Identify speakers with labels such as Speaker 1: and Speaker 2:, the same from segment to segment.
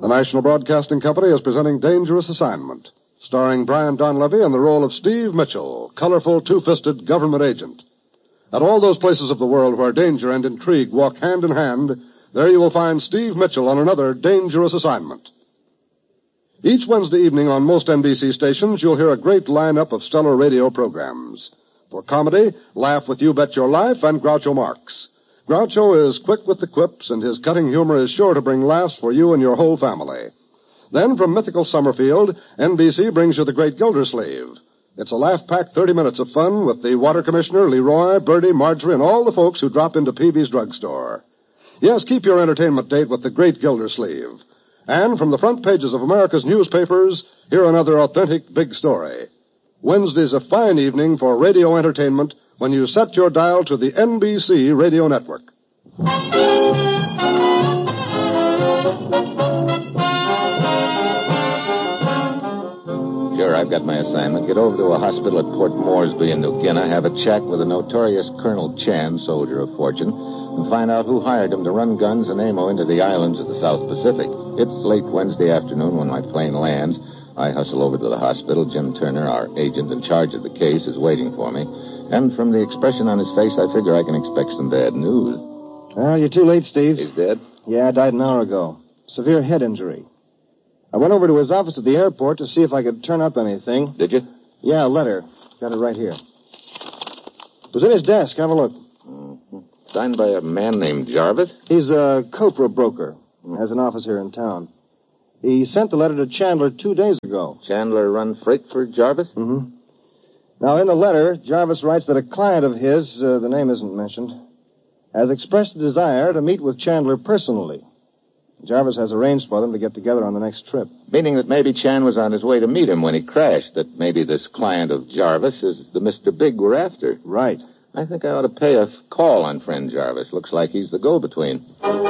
Speaker 1: National Broadcasting Company is presenting Dangerous Assignment, starring Brian Donlevy in the role of Steve Mitchell, colorful, two-fisted government agent. At all those places of the world where danger and intrigue walk hand in hand, there you will find Steve Mitchell on another Dangerous Assignment. Each Wednesday evening on most NBC stations, you'll hear a great lineup of stellar radio programs. For comedy, laugh with You Bet Your Life and Groucho Marx. Groucho is quick with the quips, and his cutting humor is sure to bring laughs for you and your whole family. Then, from mythical Summerfield, NBC brings you The Great Gildersleeve. It's a laugh-packed 30 minutes of fun with the Water Commissioner, Leroy, Bertie, Marjorie, and all the folks who drop into Peavy's drugstore. Yes, keep your entertainment date with The Great Gildersleeve. And from the front pages of America's newspapers, hear another authentic big story. Wednesday's a fine evening for radio entertainment when you set your dial to the NBC Radio Network.
Speaker 2: Sure, I've got my assignment. Get over to a hospital at Port Moresby in New Guinea, have a chat with the notorious Colonel Chan, soldier of fortune, and find out who hired him to run guns and ammo into the islands of the South Pacific. It's late Wednesday afternoon when my plane lands. I hustle over to the hospital. Jim Turner, our agent in charge of the case, is waiting for me. And from the expression on his face, I figure I can expect some bad news.
Speaker 3: Well, you're too late, Steve.
Speaker 2: He's dead?
Speaker 3: Yeah, died an hour ago. Severe head injury. I went over to his office at the airport to see if I could turn up anything.
Speaker 2: Did you?
Speaker 3: Yeah, a letter. Got it right here. It was in his desk. Have a look.
Speaker 2: Mm-hmm. Signed by a man named Jarvis?
Speaker 3: He's a Copra broker. Has an office here in town. He sent the letter to Chandler 2 days ago.
Speaker 2: Chandler run freight for Jarvis?
Speaker 3: Mm-hmm. Now, in the letter, Jarvis writes that a client of his, the name isn't mentioned, has expressed a desire to meet with Chandler personally. Jarvis has arranged for them to get together on the next trip.
Speaker 2: Meaning that maybe Chan was on his way to meet him when he crashed, that maybe this client of Jarvis is the Mr. Big we're after.
Speaker 3: Right.
Speaker 2: I think I ought to pay a call on friend Jarvis. Looks like he's the go-between.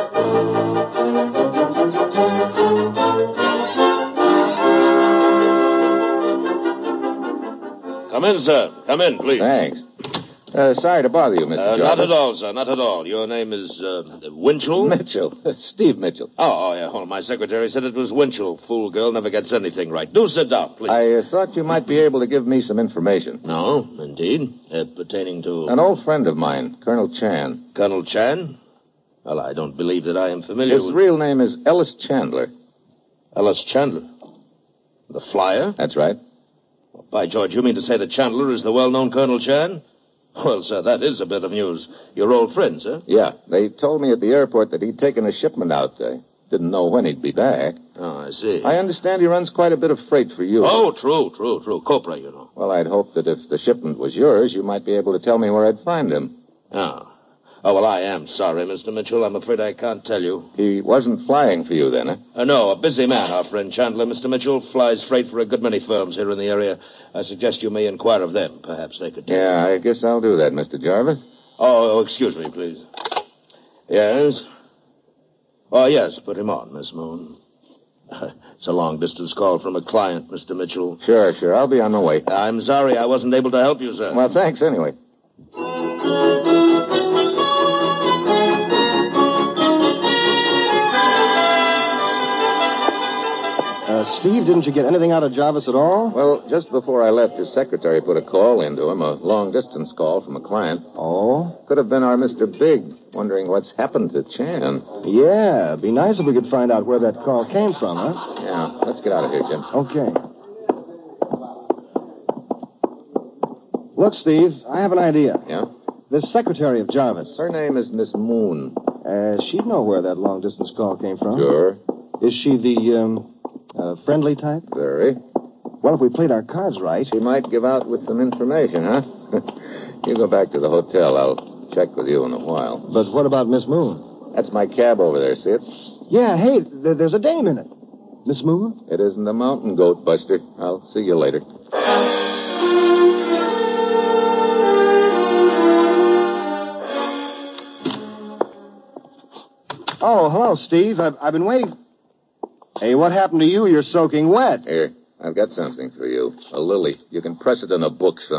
Speaker 4: Come in, sir. Come in, please.
Speaker 2: Thanks. Sorry to bother you, Mr. Jarvis.
Speaker 4: Not at all, sir. Not at all. Your name is, Winchell?
Speaker 2: Mitchell. Steve Mitchell.
Speaker 4: Oh, yeah. Hold on. My secretary said it was Winchell. Fool girl never gets anything right. Do sit down, please.
Speaker 2: I thought you might be able to give me some information.
Speaker 4: No, indeed. Pertaining to...
Speaker 2: An old friend of mine, Colonel Chan.
Speaker 4: Colonel Chan? Well, I don't believe that I am familiar
Speaker 2: His
Speaker 4: with...
Speaker 2: real name is Ellis Chandler.
Speaker 4: Ellis Chandler? The flyer?
Speaker 2: That's right.
Speaker 4: Well, by George, you mean to say that Chandler is the well-known Colonel Chan? Well, sir, that is a bit of news. Your old friend, sir?
Speaker 2: Yeah. They told me at the airport that he'd taken a shipment out there. Didn't know when he'd be back.
Speaker 4: Oh, I see.
Speaker 2: I understand he runs quite a bit of freight for you.
Speaker 4: Oh, true. Copra, you know.
Speaker 2: Well, I'd hoped that if the shipment was yours, you might be able to tell me where I'd find him.
Speaker 4: Oh, well, I am sorry, Mr. Mitchell. I'm afraid I can't tell you.
Speaker 2: He wasn't flying for you then, eh?
Speaker 4: No, a busy man, our friend Chandler. Mr. Mitchell flies freight for a good many firms here in the area. I suggest you may inquire of them. Perhaps they could tell you.
Speaker 2: Yeah, I guess I'll do that, Mr. Jarvis.
Speaker 4: Oh, excuse me, please. Yes? Oh, yes, put him on, Miss Moon. It's a long-distance call from a client, Mr. Mitchell.
Speaker 2: Sure. I'll be on my way.
Speaker 4: I'm sorry I wasn't able to help you, sir.
Speaker 2: Well, thanks anyway.
Speaker 3: Steve, didn't you get anything out of Jarvis at all?
Speaker 2: Well, just before I left, his secretary put a call into him, a long-distance call from a client.
Speaker 3: Oh?
Speaker 2: Could have been our Mr. Big, wondering what's happened to Chan.
Speaker 3: Yeah, it'd be nice if we could find out where that call came from, huh?
Speaker 2: Yeah, let's get out of here, Jim.
Speaker 3: Okay. Look, Steve, I have an idea.
Speaker 2: Yeah?
Speaker 3: This secretary of Jarvis.
Speaker 2: Her name is Miss Moon.
Speaker 3: She'd know where that long-distance call came from.
Speaker 2: Sure.
Speaker 3: Is she the, friendly type?
Speaker 2: Very.
Speaker 3: Well, if we played our cards right...
Speaker 2: She might give out with some information, huh? You go back to the hotel. I'll check with you in a while.
Speaker 3: But what about Miss Moon?
Speaker 2: That's my cab over there, see it?
Speaker 3: Yeah, hey, there's a dame in it. Miss Moon?
Speaker 2: It isn't a mountain goat, Buster. I'll see you later.
Speaker 3: Oh, hello, Steve. I've been waiting... Hey, what happened to you? You're soaking wet.
Speaker 2: Here, I've got something for you. A lily. You can press it in a book sometime.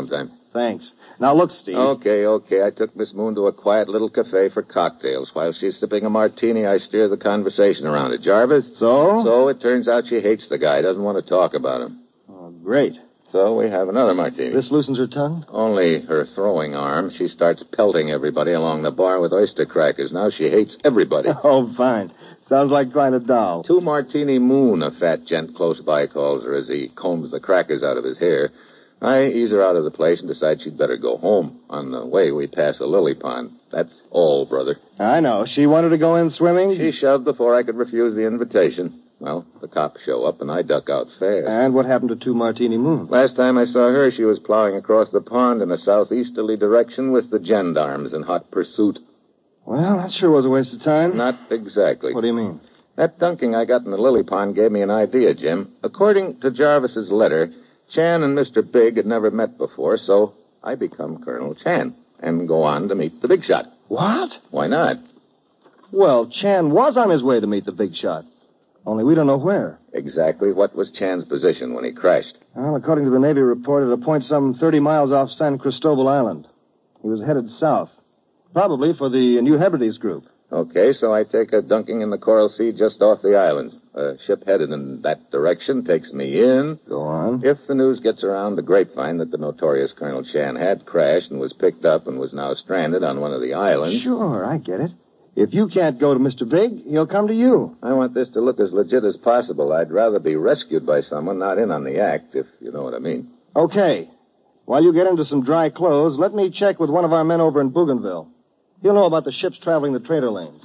Speaker 3: Thanks. Now, look, Steve.
Speaker 2: Okay. I took Miss Moon to a quiet little cafe for cocktails. While she's sipping a martini, I steer the conversation around it. Jarvis?
Speaker 3: So?
Speaker 2: So it turns out she hates the guy, doesn't want to talk about him.
Speaker 3: Oh, great.
Speaker 2: So we have another martini.
Speaker 3: This loosens her tongue?
Speaker 2: Only her throwing arm. She starts pelting everybody along the bar with oyster crackers. Now she hates everybody.
Speaker 3: Oh, fine. Sounds like quite a doll.
Speaker 2: 2 Martini Moon, a fat gent close by calls her as he combs the crackers out of his hair. I ease her out of the place and decide she'd better go home. On the way, we pass a lily pond. That's all, brother.
Speaker 3: I know. She wanted to go in swimming?
Speaker 2: She shoved before I could refuse the invitation. Well, the cops show up, and I duck out fast.
Speaker 3: And what happened to 2 Martini Moon?
Speaker 2: Last time I saw her, she was plowing across the pond in a southeasterly direction with the gendarmes in hot pursuit.
Speaker 3: Well, that sure was a waste of time.
Speaker 2: Not exactly.
Speaker 3: What do you mean?
Speaker 2: That dunking I got in the lily pond gave me an idea, Jim. According to Jarvis's letter, Chan and Mr. Big had never met before, so I become Colonel Chan and go on to meet the big shot.
Speaker 3: What?
Speaker 2: Why not?
Speaker 3: Well, Chan was on his way to meet the big shot. Only we don't know where.
Speaker 2: Exactly what was Chan's position when he crashed?
Speaker 3: Well, according to the Navy report, at a point some 30 miles off San Cristobal Island. He was headed south. Probably for the New Hebrides group.
Speaker 2: Okay, so I take a dunking in the Coral Sea just off the islands. A ship headed in that direction takes me in.
Speaker 3: Go on.
Speaker 2: If the news gets around the grapevine that the notorious Colonel Chan had crashed and was picked up and was now stranded on one of the islands...
Speaker 3: Sure, I get it. If you can't go to Mr. Big, he'll come to you.
Speaker 2: I want this to look as legit as possible. I'd rather be rescued by someone, not in on the act, if you know what I mean.
Speaker 3: Okay. While you get into some dry clothes, let me check with one of our men over in Bougainville. He'll know about the ships traveling the trader lanes.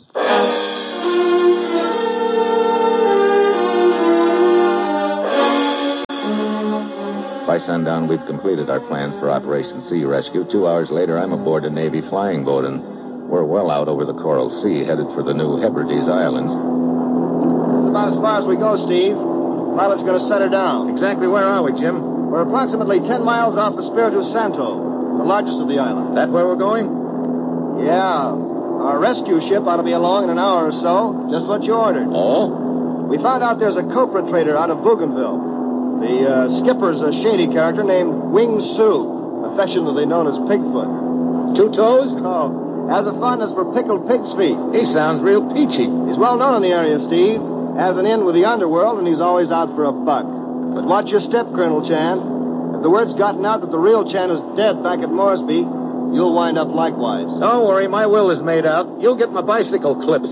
Speaker 2: By sundown, we've completed our plans for Operation Sea Rescue. 2 hours later, I'm aboard a Navy flying boat, and we're well out over the Coral Sea, headed for the New Hebrides Islands.
Speaker 3: This is about as far as we go, Steve. Pilot's going to set her down.
Speaker 2: Exactly where are we, Jim?
Speaker 3: We're approximately 10 miles off Espiritu Santo, the largest of the islands.
Speaker 2: That where we're going?
Speaker 3: Yeah. Our rescue ship ought to be along in an hour or so. Just what you ordered.
Speaker 2: Oh?
Speaker 3: We found out there's a copra trader out of Bougainville. The skipper's a shady character named Wing Su, affectionately known as Pigfoot.
Speaker 2: 2 toes?
Speaker 3: Oh, has a fondness for pickled pig's feet.
Speaker 2: He sounds real peachy.
Speaker 3: He's well known in the area, Steve. Has an in with the underworld, and he's always out for a buck. But watch your step, Colonel Chan. If the word's gotten out that the real Chan is dead back at Moresby, you'll wind up likewise.
Speaker 2: Don't worry, my will is made out. You'll get my bicycle clips.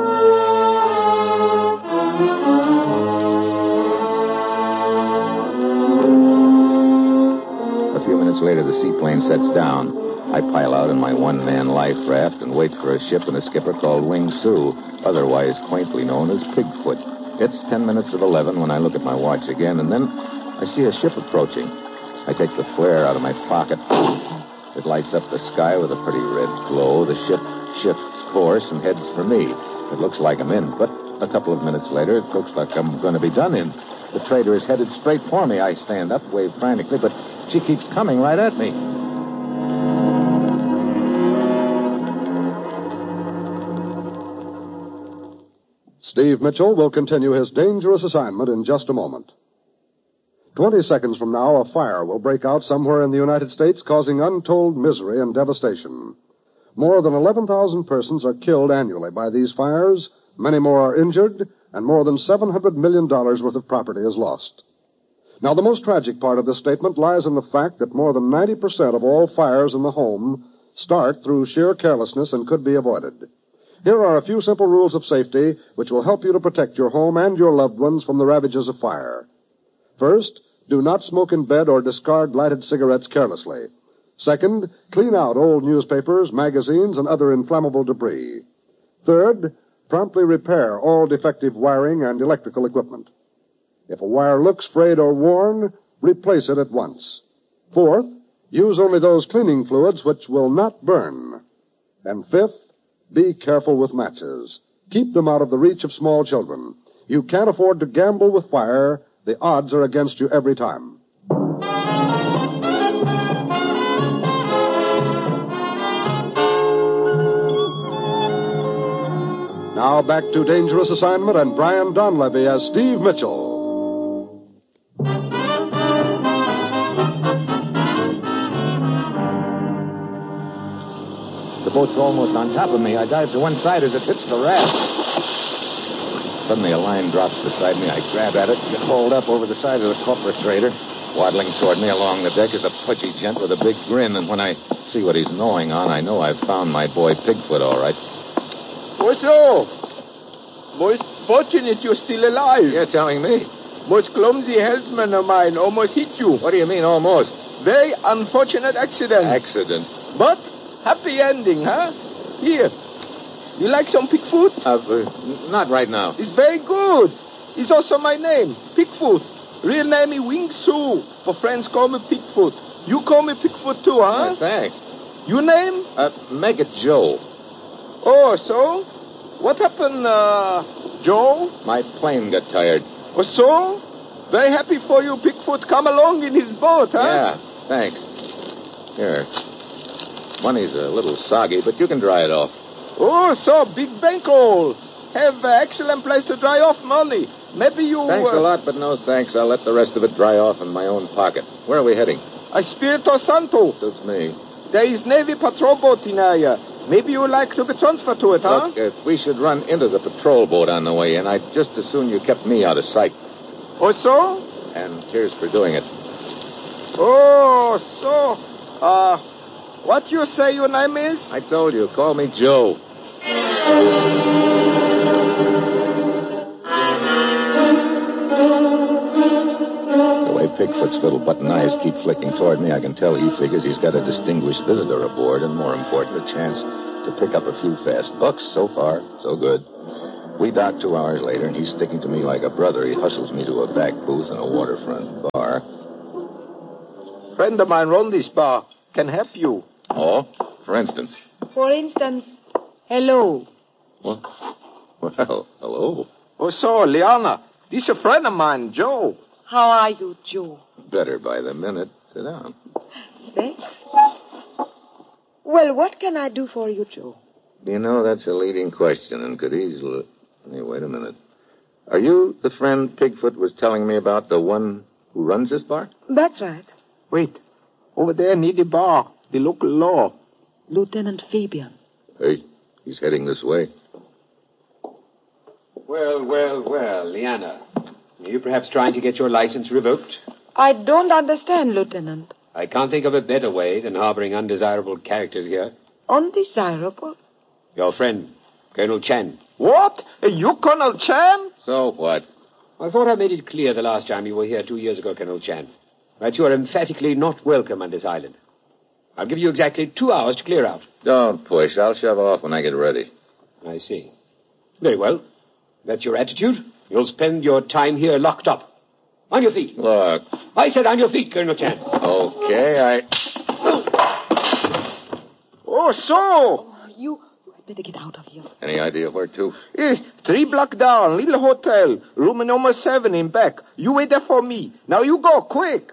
Speaker 2: A few minutes later, the seaplane sets down. I pile out in my one-man life raft and wait for a ship and a skipper called Wing Su, otherwise quaintly known as Pigfoot. It's 10 minutes of 11 when I look at my watch again, and then I see a ship approaching. I take the flare out of my pocket. It lights up the sky with a pretty red glow. The ship shifts course and heads for me. It looks like I'm in, but a couple of minutes later, it looks like I'm going to be done in. The trader is headed straight for me. I stand up, wave frantically, but she keeps coming right at me.
Speaker 1: Steve Mitchell will continue his dangerous assignment in just a moment. 20 seconds from now, a fire will break out somewhere in the United States, causing untold misery and devastation. More than 11,000 persons are killed annually by these fires, many more are injured, and more than $700 million worth of property is lost. Now, the most tragic part of this statement lies in the fact that more than 90% of all fires in the home start through sheer carelessness and could be avoided. Here are a few simple rules of safety which will help you to protect your home and your loved ones from the ravages of fire. First, do not smoke in bed or discard lighted cigarettes carelessly. Second, clean out old newspapers, magazines, and other inflammable debris. Third, promptly repair all defective wiring and electrical equipment. If a wire looks frayed or worn, replace it at once. Fourth, use only those cleaning fluids which will not burn. And fifth, be careful with matches. Keep them out of the reach of small children. You can't afford to gamble with fire. The odds are against you every time. Now back to Dangerous Assignment and Brian Donlevy as Steve Mitchell.
Speaker 2: boat's almost on top of me. I dive to one side as it hits the raft. Suddenly, a line drops beside me. I grab at it, get hauled up over the side of the copper trader. Waddling toward me along the deck is a pudgy gent with a big grin, and when I see what he's gnawing on, I know I've found my boy Pigfoot, all right.
Speaker 5: What's up? Most fortunate you're still alive.
Speaker 2: You're telling me?
Speaker 5: Most clumsy helmsman of mine almost hit you.
Speaker 2: What do you mean, almost?
Speaker 5: Very unfortunate accident.
Speaker 2: Accident?
Speaker 5: But happy ending, huh? Here. You like some Pigfoot?
Speaker 2: Not right now.
Speaker 5: It's very good. It's also my name, Pigfoot. Real name is Wing Su. For friends call me Pigfoot. You call me Pigfoot too, huh?
Speaker 2: Thanks.
Speaker 5: Your name?
Speaker 2: Make it Joe.
Speaker 5: Oh, so? What happened, Joe?
Speaker 2: My plane got tired.
Speaker 5: Oh, so? Very happy for you, Pigfoot. Come along in his boat, huh?
Speaker 2: Yeah, thanks. Here. Money's a little soggy, but you can dry it off.
Speaker 5: Oh, so big bankroll. Have excellent place to dry off money. Maybe you...
Speaker 2: Thanks a lot, but no thanks. I'll let the rest of it dry off in my own pocket. Where are we heading?
Speaker 5: Espirito Santo.
Speaker 2: Suits me.
Speaker 5: There is Navy patrol boat in area. Maybe you would like to be transferred to it, huh?
Speaker 2: Look, we should run into the patrol boat on the way in. I'd just as soon you kept me out of sight.
Speaker 5: Oh, so?
Speaker 2: And here's for doing it.
Speaker 5: Oh, so... what you say your name is?
Speaker 2: I told you. Call me Joe. The way Pigfoot's little button eyes keep flicking toward me, I can tell he figures he's got a distinguished visitor aboard, and more important, a chance to pick up a few fast bucks. So far, so good. We dock 2 hours later, and he's sticking to me like a brother. He hustles me to a back booth in a waterfront bar.
Speaker 5: Friend of mine run this bar. Can help you.
Speaker 2: Oh? For instance?
Speaker 6: For instance, hello.
Speaker 2: Well, hello.
Speaker 5: Oh, so, Liana, this is a friend of mine, Joe.
Speaker 6: How are you, Joe?
Speaker 2: Better by the minute. Sit down.
Speaker 6: Thanks. Well, what can I do for you, Joe?
Speaker 2: You know, that's a leading question and could easily... Hey, wait a minute. Are you the friend Pigfoot was telling me about, the one who runs this bar?
Speaker 6: That's right.
Speaker 5: Wait. Over there near the bar, the local law.
Speaker 6: Lieutenant Fabian.
Speaker 2: Hey, he's heading this way.
Speaker 7: Well, Liana. Are you perhaps trying to get your license revoked?
Speaker 6: I don't understand, Lieutenant.
Speaker 7: I can't think of a better way than harboring undesirable characters here.
Speaker 6: Undesirable?
Speaker 7: Your friend, Colonel Chan.
Speaker 5: What? You Colonel Chan?
Speaker 2: So what?
Speaker 7: I thought I made it clear the last time you were here 2 years ago, Colonel Chan, that you are emphatically not welcome on this island. I'll give you exactly 2 hours to clear out.
Speaker 2: Don't push. I'll shove off when I get ready.
Speaker 7: I see. Very well. That's your attitude. You'll spend your time here locked up. On your feet.
Speaker 2: Look.
Speaker 7: I said on your feet, Colonel Chan.
Speaker 2: Okay,
Speaker 5: Oh, so.
Speaker 6: You had better get out of here.
Speaker 2: Any idea where to?
Speaker 5: 3 blocks down, little hotel. Room number 7 in back. You wait there for me. Now you go, quick.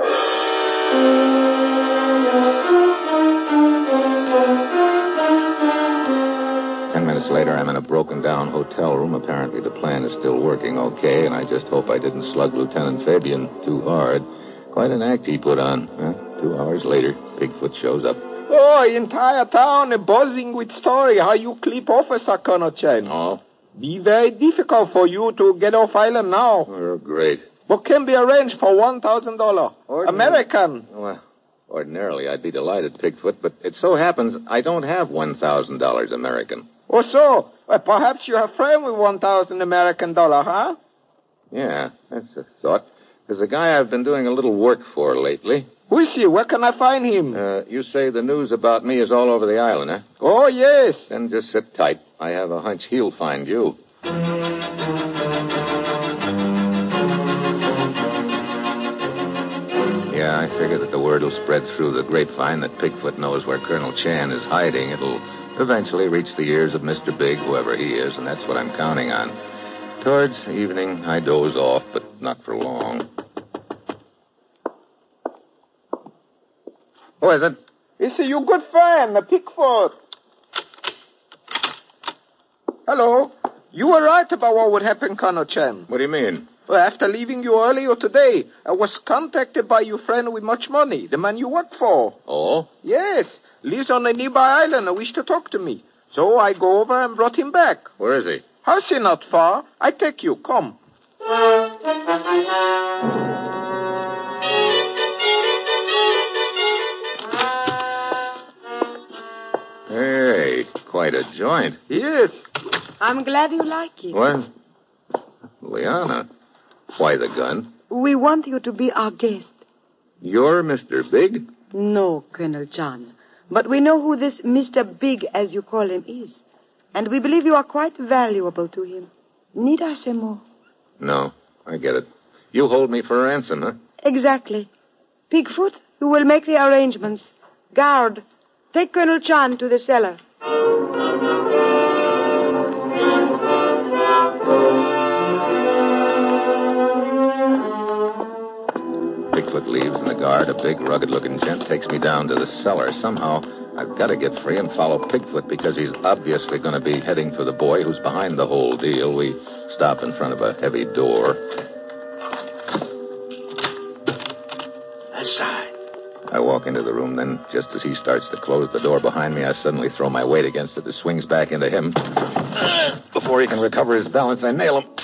Speaker 2: 10 minutes later, I'm in a broken-down hotel room. Apparently, the plan is still working okay, and I just hope I didn't slug Lieutenant Fabian too hard. Quite an act he put on. 2 hours later, Bigfoot shows up.
Speaker 5: Oh, entire town is buzzing with story how you clip Officer Colonel Chen.
Speaker 2: Oh?
Speaker 5: Be very difficult for you to get off island now.
Speaker 2: Oh, great.
Speaker 5: But can be arranged for $1,000. American.
Speaker 2: Well, ordinarily, I'd be delighted, Bigfoot, but it so happens I don't have $1,000 American.
Speaker 5: Oh, so? Well, perhaps you have a friend with $1,000 American, huh?
Speaker 2: Yeah, that's a thought. There's a guy I've been doing a little work for lately.
Speaker 5: Who is he? Where can I find him?
Speaker 2: You say the news about me is all over the island, huh?
Speaker 5: Oh, yes.
Speaker 2: Then just sit tight. I have a hunch he'll find you. Yeah, I figure that the word will spread through the grapevine that Pigfoot knows where Colonel Chan is hiding. It'll eventually reach the ears of Mr. Big, whoever he is, and that's what I'm counting on. Towards evening, I doze off, but not for long. Who is it?
Speaker 5: It's your good friend, Pigfoot. Hello. You were right about what would happen, Colonel Chen.
Speaker 2: What do you mean?
Speaker 5: Well, after leaving you earlier today, I was contacted by your friend with much money, the man you work for.
Speaker 2: Oh?
Speaker 5: Yes, lives on a nearby island and wished to talk to me. So I go over and brought him back.
Speaker 2: Where is he?
Speaker 5: House is not far. I take you. Come.
Speaker 2: Hey, quite a joint.
Speaker 5: Yes.
Speaker 6: I'm glad you like it.
Speaker 2: What? Liana, why the gun?
Speaker 6: We want you to be our guest.
Speaker 2: You're Mr. Big?
Speaker 6: No, Colonel John. But we know who this Mr. Big, as you call him, is. And we believe you are quite valuable to him. Need I say more?
Speaker 2: No, I get it. You hold me for ransom, huh?
Speaker 6: Exactly. Pigfoot, you will make the arrangements. Guard, take Colonel Chan to the cellar.
Speaker 2: Bigfoot leaves, and the guard, a big, rugged-looking gent, takes me down to the cellar. Somehow, I've got to get free and follow Pigfoot because he's obviously going to be heading for the boy who's behind the whole deal. We stop in front of a heavy door.
Speaker 4: Inside.
Speaker 2: I walk into the room, then just as he starts to close the door behind me, I suddenly throw my weight against it. It swings back into him. Before he can recover his balance, I nail him.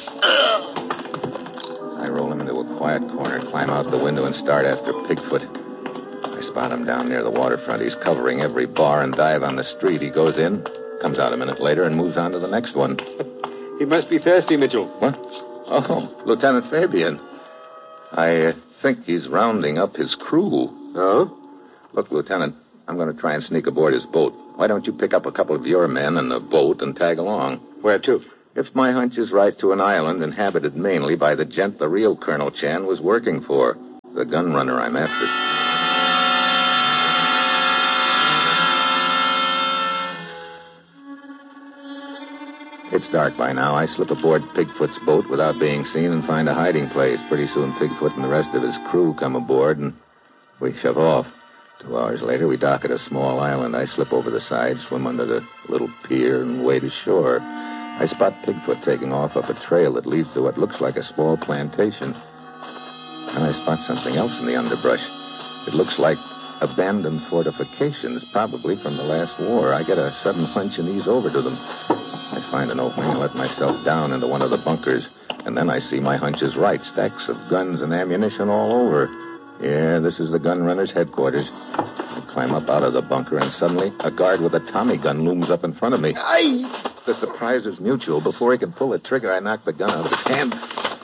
Speaker 2: I roll him into a quiet corner, climb out the window, and start after Pigfoot. I spot him down near the waterfront. He's covering every bar and dive on the street. He goes in, comes out a minute later, and moves on to the next one.
Speaker 7: He must be thirsty, Mitchell.
Speaker 2: What? Oh, Lieutenant Fabian. I think he's rounding up his crew.
Speaker 7: Oh?
Speaker 2: Look, Lieutenant, I'm going to try and sneak aboard his boat. Why don't you pick up a couple of your men in the boat and tag along?
Speaker 7: Where to?
Speaker 2: If my hunch is right, to an island inhabited mainly by the gent the real Colonel Chan was working for. The gun runner I'm after. It's dark by now. I slip aboard Pigfoot's boat without being seen and find a hiding place. Pretty soon, Pigfoot and the rest of his crew come aboard, and we shove off. 2 hours later, we dock at a small island. I slip over the side, swim under the little pier, and wade ashore. I spot Pigfoot taking off up a trail that leads to what looks like a small plantation. And I spot something else in the underbrush. It looks like abandoned fortifications, probably from the last war. I get a sudden hunch and ease over to them. I find an opening and let myself down into one of the bunkers. And then I see my hunch is right. Stacks of guns and ammunition all over. Yeah, this is the gun runner's headquarters. I climb up out of the bunker, and suddenly a guard with a Tommy gun looms up in front of me.
Speaker 5: Aye!
Speaker 2: The surprise is mutual. Before he can pull the trigger, I knock the gun out of his hand.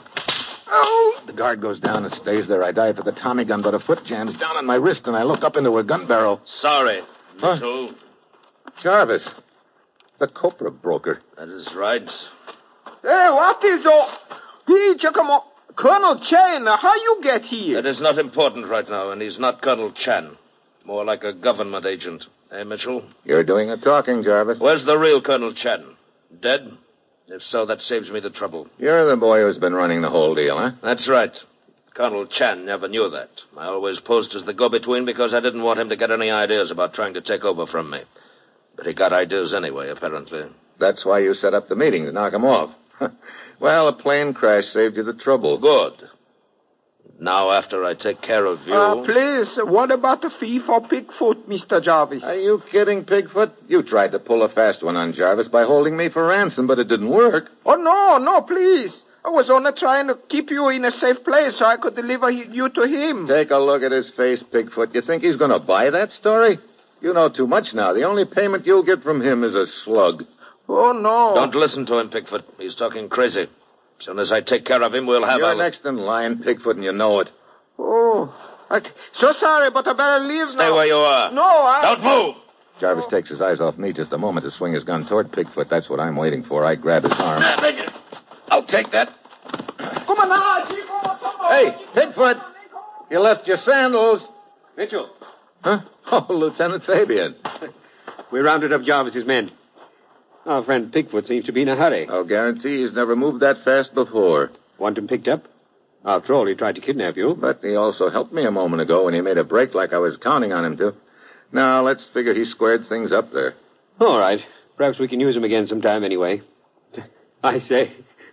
Speaker 5: Oh!
Speaker 2: The guard goes down and stays there. I dive for the Tommy gun, but a foot jams down on my wrist, and I look up into a gun barrel.
Speaker 4: Sorry,
Speaker 2: Huh?
Speaker 4: Mitchell.
Speaker 2: Jarvis, the copra broker.
Speaker 4: That is right.
Speaker 5: Hey, what is all... Hey, Giacomo. Colonel Chan, how you get here?
Speaker 4: That is not important right now, and he's not Colonel Chan. More like a government agent. Eh, Mitchell?
Speaker 2: You're doing the talking, Jarvis.
Speaker 4: Where's the real Colonel Chan? Dead? If so, that saves me the trouble.
Speaker 2: You're the boy who's been running the whole deal, huh?
Speaker 4: That's right. Colonel Chan never knew that. I always posed as the go-between because I didn't want him to get any ideas about trying to take over from me. But he got ideas anyway, apparently.
Speaker 2: That's why you set up the meeting, to knock him off. Well, a plane crash saved you the trouble.
Speaker 4: Good. Now, after I take care of you...
Speaker 5: Please, what about the fee for Pigfoot, Mr. Jarvis?
Speaker 2: Are you kidding, Pigfoot? You tried to pull a fast one on Jarvis by holding me for ransom, but it didn't work.
Speaker 5: Oh, no, please. I was only trying to keep you in a safe place so I could deliver you to him.
Speaker 2: Take a look at his face, Pigfoot. You think he's going to buy that story? You know too much now. The only payment you'll get from him is a slug.
Speaker 5: Oh, no.
Speaker 4: Don't listen to him, Pigfoot. He's talking crazy. As soon as I take care of him, we'll have
Speaker 2: You're next in line, Pigfoot, and you know it.
Speaker 5: Oh, so sorry, but I better leave now.
Speaker 4: Stay where you are.
Speaker 5: No,
Speaker 4: Don't move!
Speaker 2: Jarvis takes his eyes off me just a moment to swing his gun toward Pigfoot. That's what I'm waiting for. I grab his arm.
Speaker 4: I'll take that.
Speaker 5: Come on now, Chico.
Speaker 2: Hey, Pigfoot! You left your sandals.
Speaker 7: Mitchell,
Speaker 2: Huh? Oh, Lieutenant Fabian.
Speaker 7: we rounded up Jarvis's men. Our friend Pigfoot seems to be in a hurry.
Speaker 2: I'll guarantee he's never moved that fast before.
Speaker 7: Want him picked up? After all, he tried to kidnap you.
Speaker 2: But he also helped me a moment ago when he made a break like I was counting on him to. Now, let's figure he squared things up there.
Speaker 7: All right. Perhaps we can use him again sometime anyway. I say,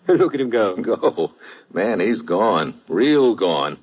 Speaker 7: Look at him go.
Speaker 2: Go. Man, he's gone. Real gone.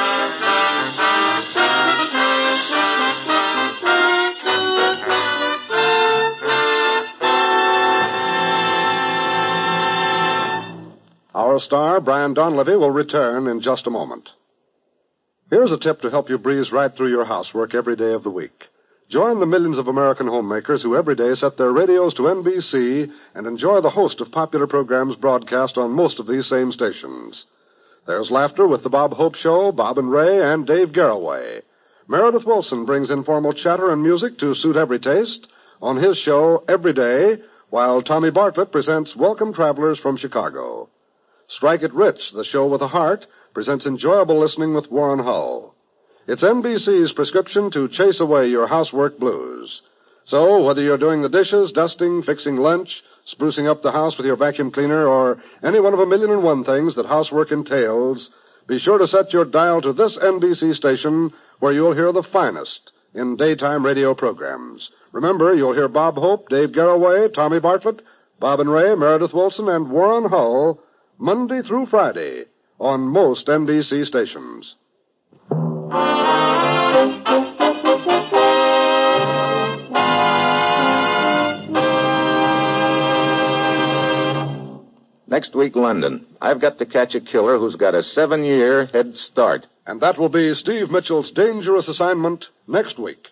Speaker 1: Our star, Brian Donlevy, will return in just a moment. Here's a tip to help you breeze right through your housework every day of the week. Join the millions of American homemakers who every day set their radios to NBC and enjoy the host of popular programs broadcast on most of these same stations. There's laughter with the Bob Hope Show, Bob and Ray, and Dave Garroway. Meredith Wilson brings informal chatter and music to suit every taste on his show Every Day, while Tommy Bartlett presents Welcome Travelers from Chicago. Strike It Rich, the show with a heart, presents enjoyable listening with Warren Hull. It's NBC's prescription to chase away your housework blues. So, whether you're doing the dishes, dusting, fixing lunch, sprucing up the house with your vacuum cleaner, or any one of 1,000,001 things that housework entails, be sure to set your dial to this NBC station where you'll hear the finest in daytime radio programs. Remember, you'll hear Bob Hope, Dave Garroway, Tommy Bartlett, Bob and Ray, Meredith Wilson, and Warren Hull Monday through Friday on most NBC stations.
Speaker 2: Next week, London. I've got to catch a killer who's got a 7-year head start.
Speaker 1: And that will be Steve Mitchell's dangerous assignment next week.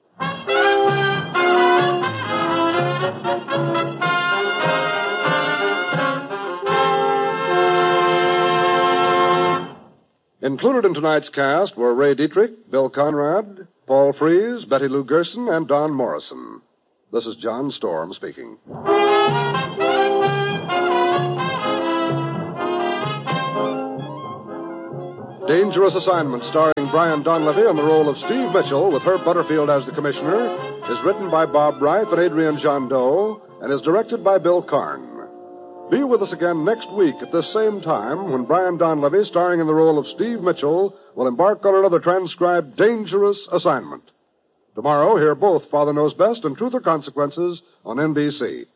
Speaker 1: Included in tonight's cast were Ray Dietrich, Bill Conrad, Paul Frees, Betty Lou Gerson, and Don Morrison. This is John Storm speaking. Dangerous Assignment, starring Brian Donlevy in the role of Steve Mitchell with Herb Butterfield as the commissioner, is written by Bob Reif and Adrian Jandot and is directed by Bill Karn. Be with us again next week at this same time when Brian Donlevy, starring in the role of Steve Mitchell, will embark on another transcribed Dangerous Assignment. Tomorrow, hear both Father Knows Best and Truth or Consequences on NBC.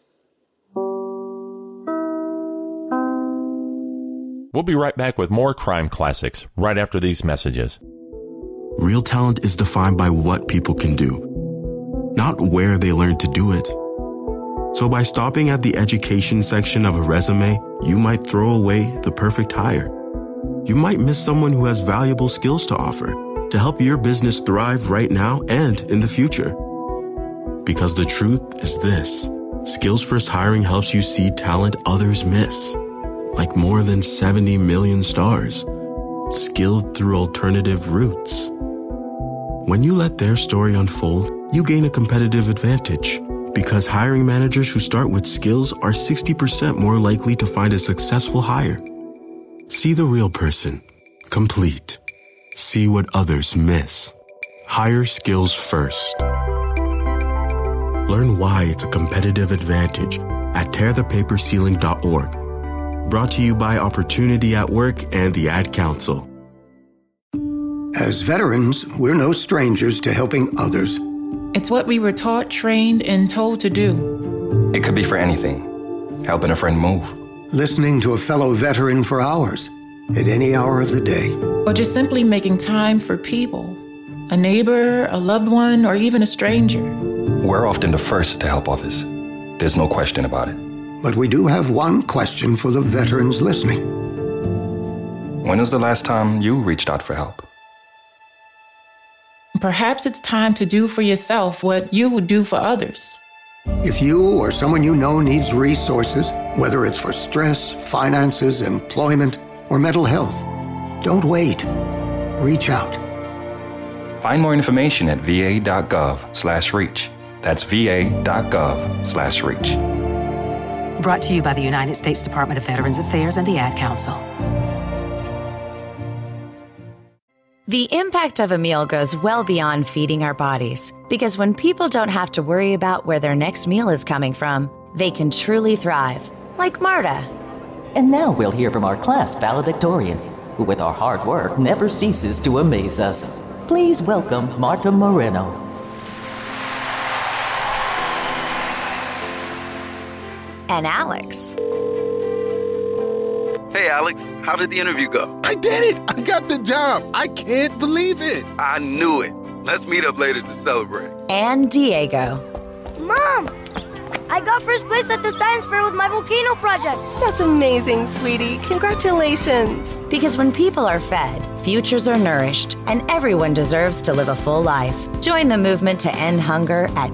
Speaker 8: We'll be right back with more crime classics right after these messages.
Speaker 9: Real talent is defined by what people can do, not where they learn to do it. So by stopping at the education section of a resume, you might throw away the perfect hire. You might miss someone who has valuable skills to offer to help your business thrive right now and in the future. Because the truth is this: Skills First Hiring helps you see talent others miss, like more than 70 million stars, skilled through alternative routes. When you let their story unfold, you gain a competitive advantage. Because hiring managers who start with skills are 60% more likely to find a successful hire. See the real person. Complete. See what others miss. Hire skills first. Learn why it's a competitive advantage at tearthepaperceiling.org. Brought to you by Opportunity at Work and the Ad Council.
Speaker 10: As veterans, we're no strangers to helping others.
Speaker 11: It's what we were taught, trained, and told to do.
Speaker 12: It could be for anything. Helping a friend move.
Speaker 10: Listening to a fellow veteran for hours, at any hour of the day.
Speaker 11: Or just simply making time for people. A neighbor, a loved one, or even a stranger.
Speaker 12: We're often the first to help others. There's no question about it.
Speaker 10: But we do have one question for the veterans listening.
Speaker 12: When was the last time you reached out for help?
Speaker 11: Perhaps it's time to do for yourself what you would do for others.
Speaker 10: If you or someone you know needs resources, whether it's for stress, finances, employment, or mental health, don't wait. Reach out.
Speaker 12: Find more information at va.gov/reach. That's va.gov/reach.
Speaker 13: Brought to you by the United States Department of Veterans Affairs and the Ad Council.
Speaker 14: The impact of a meal goes well beyond feeding our bodies, because when people don't have to worry about where their next meal is coming from, they can truly thrive, like Marta.
Speaker 15: And now we'll hear from our class valedictorian, who with our hard work never ceases to amaze us. Please welcome Marta Moreno.
Speaker 14: And Alex.
Speaker 16: Hey, Alex, how did the interview go?
Speaker 17: I did it! I got the job! I can't believe it!
Speaker 16: I knew it. Let's meet up later to celebrate.
Speaker 14: And Diego.
Speaker 18: Mom! I got first place at the science fair with my volcano project.
Speaker 19: That's amazing, sweetie. Congratulations.
Speaker 14: Because when people are fed, futures are nourished, and everyone deserves to live a full life. Join the movement to end hunger at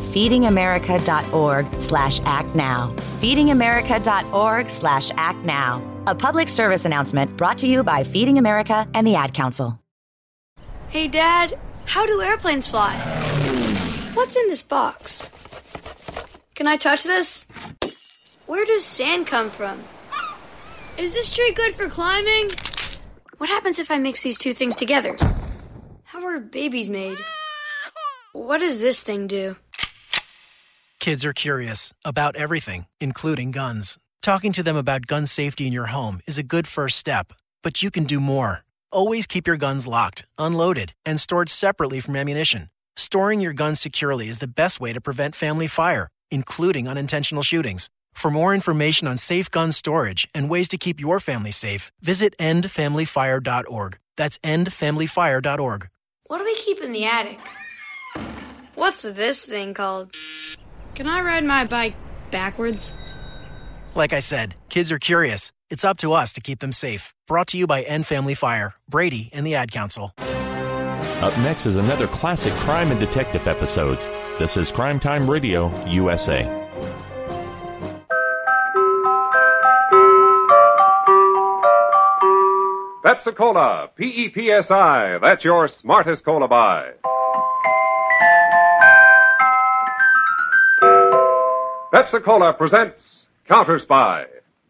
Speaker 14: feedingamerica.org/actnow. feedingamerica.org/actnow. A public service announcement brought to you by Feeding America and the Ad Council.
Speaker 18: Hey, Dad, how do airplanes fly? What's in this box? Can I touch this? Where does sand come from? Is this tree good for climbing? What happens if I mix these two things together? How are babies made? What does this thing do?
Speaker 20: Kids are curious about everything, including guns. Talking to them about gun safety in your home is a good first step, but you can do more. Always keep your guns locked, unloaded, and stored separately from ammunition. Storing your guns securely is the best way to prevent family fire, including unintentional shootings. For more information on safe gun storage and ways to keep your family safe, visit endfamilyfire.org. That's endfamilyfire.org.
Speaker 18: What do we keep in the attic? What's this thing called? Can I ride my bike backwards?
Speaker 20: Like I said, kids are curious. It's up to us to keep them safe. Brought to you by End Family Fire, Brady, and the Ad Council.
Speaker 8: Up next is another classic crime and detective episode. This is Crime Time Radio, USA.
Speaker 21: Pepsi-Cola, P-E-P-S-I. That's your smartest cola buy. Pepsi-Cola presents Counter Spy.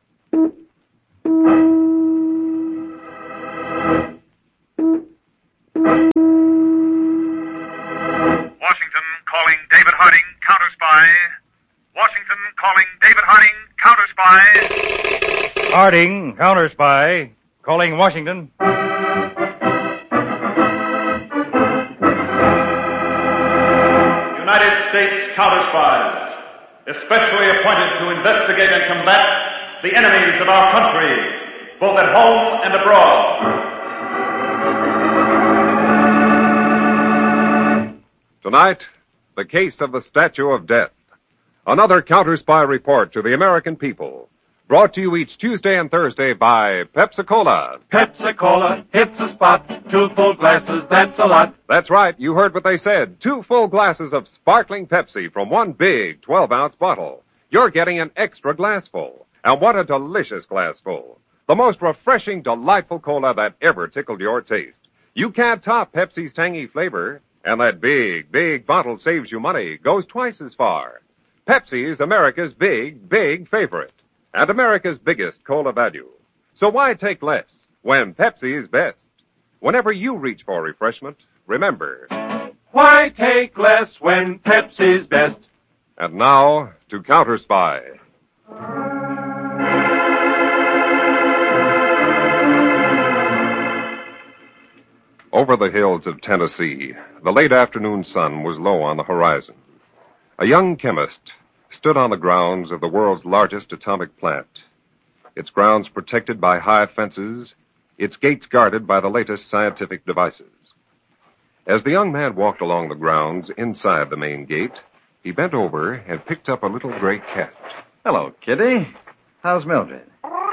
Speaker 22: Washington calling David Harding, Counter Spy. Washington calling David Harding, Counter Spy.
Speaker 23: Harding, Counter Spy. Calling Washington.
Speaker 22: United States Counter Spies, especially appointed to investigate and combat the enemies of our country, both at home and abroad.
Speaker 21: Tonight, the case of the Statue of Death. Another Counter Spy report to the American people. Brought to you each Tuesday and Thursday by Pepsi-Cola.
Speaker 22: Pepsi-Cola hits a spot. 2 full glasses, that's a lot.
Speaker 21: That's right, you heard what they said. 2 full glasses of sparkling Pepsi from one big 12-ounce bottle. You're getting an extra glassful. And what a delicious glassful. The most refreshing, delightful cola that ever tickled your taste. You can't top Pepsi's tangy flavor. And that big, big bottle saves you money, goes twice as far. Pepsi is America's big, big favorite. And America's biggest cola value. So why take less when Pepsi is best? Whenever you reach for refreshment, remember,
Speaker 22: Why take less when Pepsi's best?
Speaker 21: And now, to Counter Spy. Over the hills of Tennessee, the late afternoon sun was low on the horizon. A young chemist stood on the grounds of the world's largest atomic plant. Its grounds protected by high fences, its gates guarded by the latest scientific devices. As the young man walked along the grounds inside the main gate, he bent over and picked up a little gray cat.
Speaker 24: Hello, Kitty. How's Mildred?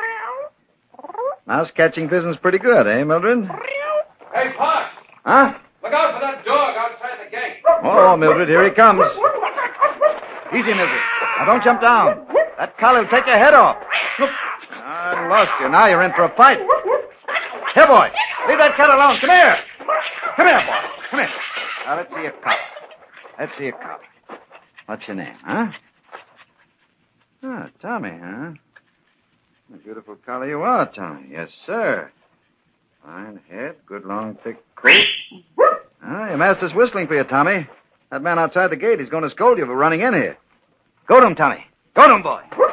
Speaker 24: Mouse catching business pretty good, eh, Mildred?
Speaker 25: Hey, Pop!
Speaker 24: Huh?
Speaker 25: Look out for that dog outside the gate.
Speaker 24: Oh, Mildred, here he comes. Easy, Mildred. Now, don't jump down. That collie will take your head off. Look. I lost you. Now you're in for a fight. Here, boy. Leave that cat alone. Come here. Come here, boy. Come here. Now, let's see your collar. Let's see your collar. What's your name, huh? Ah, Tommy, huh? A beautiful collie you are, Tommy. Yes, sir. Fine head, good long, thick coat. Ah, your master's whistling for you, Tommy. That man outside the gate, he's going to scold you for running in here. Go to him, Tommy. Go to him, boy.